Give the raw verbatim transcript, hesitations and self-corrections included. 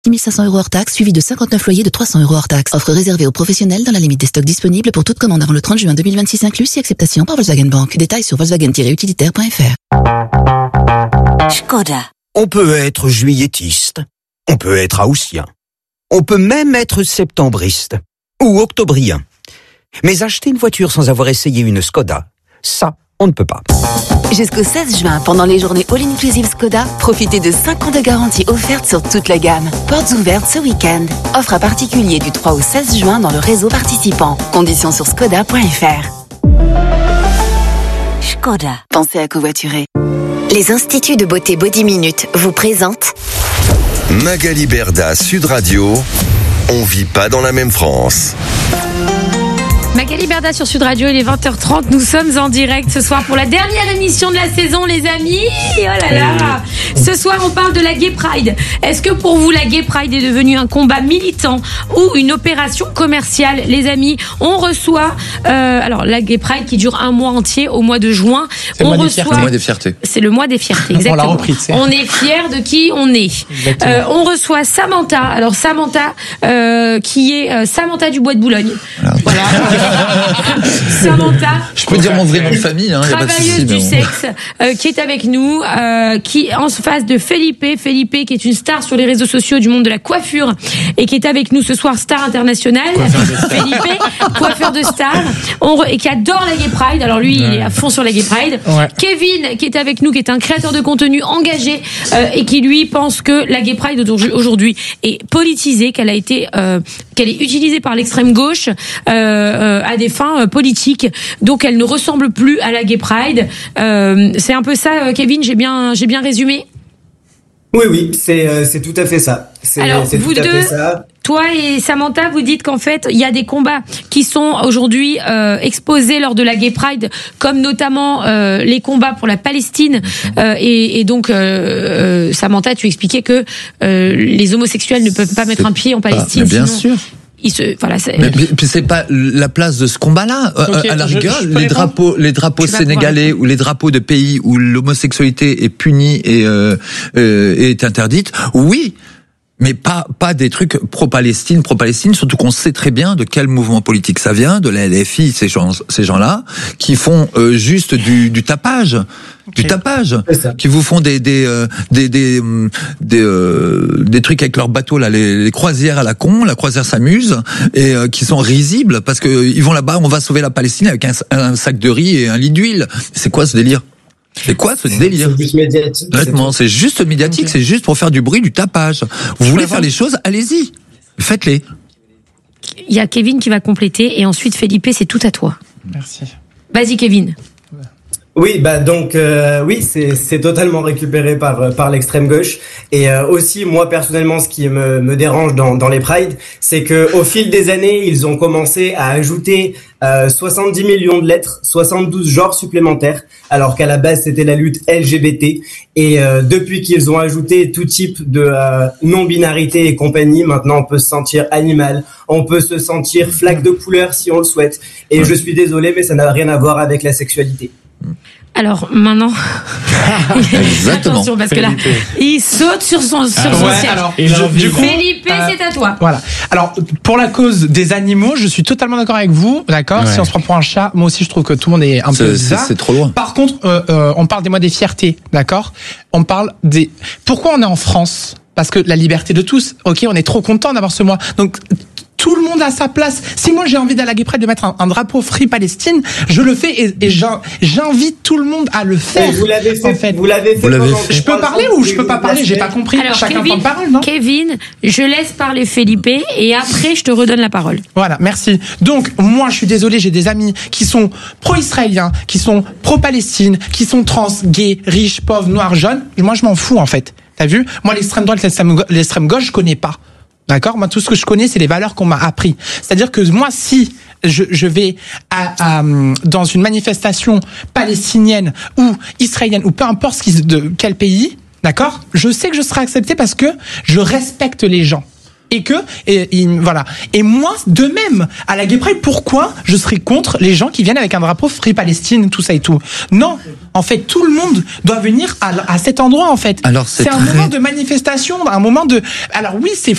six mille cinq cents euros hors taxe, suivi de cinquante-neuf loyers de trois cents euros hors taxe. Offre réservée aux professionnels dans la limite des stocks disponibles pour toute commande avant le trente juin deux mille vingt-six inclus, si acceptation par Volkswagen Bank. Détails sur volkswagen tiret utilitaire point f r. Skoda. On peut être juilletiste, on peut être haussien, on peut même être septembriste ou octobrien. Mais acheter une voiture sans avoir essayé une Skoda, ça, on ne peut pas. Jusqu'au seize juin, pendant les journées All-Inclusive Skoda, profitez de cinq ans de garantie offerte sur toute la gamme. Portes ouvertes ce week-end. Offre à particulier du trois au seize juin dans le réseau participant. Conditions sur skoda point f r. Skoda. Pensez à covoiturer. Les Instituts de beauté Body Minute vous présentent Magali Berda, Sud Radio. On vit pas dans la même France. Magali Berda sur Sud Radio, il est vingt heures trente, nous sommes en direct ce soir pour la dernière émission de la saison, les amis. Oh là là. Ce soir on parle de la Gay Pride. Est-ce que pour vous la Gay Pride est devenue un combat militant ou une opération commerciale? Les amis, on reçoit euh, alors la Gay Pride qui dure un mois entier au mois de juin. C'est on le mois reçoit... des mois des fiertés. C'est le mois des fiertés, exactement. On l'a repris, tu sais. On est fiers de qui on est. Euh, on reçoit Samantha. Alors Samantha euh, qui est euh, Samantha du Bois de Boulogne. Voilà. voilà. Samantha, je peux dire mon vrai nom de famille, hein, travailleuse y a pas de souci, du bon. sexe, euh, qui est avec nous, euh, qui est en face de Felipe, Felipe qui est une star sur les réseaux sociaux du monde de la coiffure et qui est avec nous ce soir, star internationale. Felipe, coiffeur de star, on re- et qui adore la Gay Pride. Alors lui, ouais. il est à fond sur la Gay Pride. Ouais. Kevin, qui est avec nous, qui est un créateur de contenu engagé euh, et qui lui pense que la Gay Pride aujourd'hui est politisée, qu'elle a été, euh, qu'elle est utilisée par l'extrême gauche euh, euh, à des fins politiques, donc elle ne ressemble plus à la Gay Pride. Euh, c'est un peu ça, Kevin, j'ai bien, j'ai bien résumé. Oui, oui, c'est euh, c'est tout à fait ça. C'est, Alors c'est vous tout à deux, fait ça. toi et Samantha, vous dites qu'en fait il y a des combats qui sont aujourd'hui euh, exposés lors de la Gay Pride, comme notamment euh, les combats pour la Palestine. Euh, et, et donc euh, euh, Samantha, tu expliquais que euh, les homosexuels ne peuvent pas mettre c'est un pied en Palestine. Pas, bien sinon... sûr. Il se, voilà, c'est... Mais, mais c'est pas la place de ce combat-là. Okay, à la rigueur, je, je les drapeaux, les drapeaux sénégalais ou les drapeaux de pays où l'homosexualité est punie et euh, euh, est interdite. Oui. Mais pas pas des trucs pro-Palestine, pro-Palestine, surtout qu'on sait très bien de quel mouvement politique ça vient, de la L F I, ces gens, ces gens-là, qui font euh, juste du, du tapage, okay. du tapage, qui vous font des des euh, des des des, euh, des trucs avec leurs bateaux là, les, les croisières à la con, la croisière s'amuse et euh, qui sont risibles parce que ils vont là-bas, on va sauver la Palestine avec un, un sac de riz et un lit d'huile. C'est quoi ce délire? C'est quoi ce délire? C'est juste médiatique. Honnêtement, c'est juste médiatique, okay. c'est juste pour faire du bruit, du tapage. Vous Je voulez faire les choses, allez-y. Faites-les. Il y a Kevin qui va compléter et ensuite Felipe, c'est tout à toi. Merci. Vas-y Kevin. Oui, bah donc euh, oui, c'est c'est totalement récupéré par par l'extrême gauche et euh, aussi moi personnellement ce qui me me dérange dans dans les prides, c'est que au fil des années, ils ont commencé à ajouter euh, soixante-dix millions de lettres, soixante-douze genres supplémentaires, alors qu'à la base c'était la lutte L G B T et euh, depuis qu'ils ont ajouté tout type de euh, non-binarité et compagnie, maintenant on peut se sentir animal, on peut se sentir flaque de couleur si on le souhaite et je suis désolé mais ça n'a rien à voir avec la sexualité. Alors maintenant, exactement. Attention parce Felipe. que là, il saute sur son sur alors, son ouais, siège. alors, je, du coup, Felipe, euh, c'est à toi. Voilà. Alors pour la cause des animaux, je suis totalement d'accord avec vous. D'accord. Ouais. Si on se prend pour un chat, moi aussi je trouve que tout le monde est un c'est, peu bizarre. C'est, c'est trop loin. Par contre, euh, euh, on parle des mois des fiertés. D'accord. On parle des. Pourquoi on est en France? Parce que la liberté de tous. Ok, on est trop content d'avoir ce mois. Donc tout le monde a sa place. Si moi j'ai envie d'aller à la Gay Pride de mettre un, un drapeau Free Palestine, je le fais et, et j'invite tout le monde à le faire. Et vous l'avez fait. En fait. Vous l'avez fait. Vous l'avez fait. Je peux parler ou je peux pas parler? J'ai pas compris. Alors, Chacun Kevin, prend parole, non? Kevin, je laisse parler Felipe et après je te redonne la parole. Voilà, merci. Donc moi je suis désolé, j'ai des amis qui sont pro-israéliens, qui sont pro-Palestine, qui sont trans, gays, riches, pauvres, noirs, jeunes. Moi je m'en fous en fait. T'as vu? Moi l'extrême droite, l'extrême, l'extrême gauche, je connais pas. D'accord? Moi, tout ce que je connais, c'est les valeurs qu'on m'a appris. C'est-à-dire que moi, si je, je vais à, à, dans une manifestation palestinienne ou israélienne ou peu importe ce qui, de quel pays, d'accord? Je sais que je serai accepté parce que je respecte les gens. et que et, et voilà. Et moi, de même, à la Gay Pride, pourquoi je serais contre les gens qui viennent avec un drapeau Free Palestine, tout ça et tout? Non, en fait, tout le monde doit venir à, à cet endroit en fait. Alors c'est, c'est un très... moment de manifestation, un moment de. Alors oui, c'est